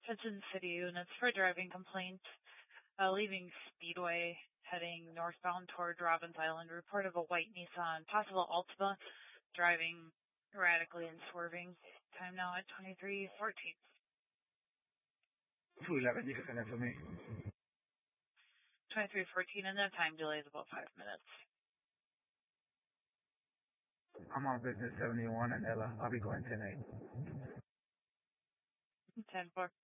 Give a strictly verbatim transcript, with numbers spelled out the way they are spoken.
Hudson City units for driving complaint. Uh, leaving Speedway, heading northbound toward Robbins Island. Report of a white Nissan, possible Altima, driving erratically and swerving. Time now at twenty-three fourteen. two eleven, you can send that for me. twenty-three fourteen, and the time delay is about five minutes. I'm on business seventy-one and Ella. I'll be going ten eight. ten four.